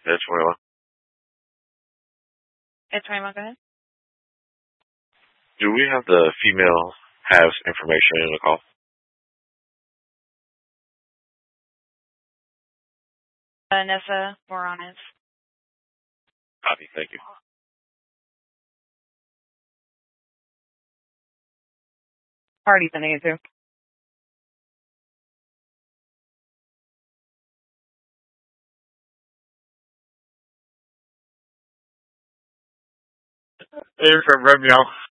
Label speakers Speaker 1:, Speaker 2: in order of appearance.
Speaker 1: That's well.
Speaker 2: It's Raymond, go ahead.
Speaker 1: Do we have the female halves information in the call?
Speaker 2: Vanessa Morones.
Speaker 1: Copy. Thank you.
Speaker 2: Party sending it to.
Speaker 3: Here's from Romeo.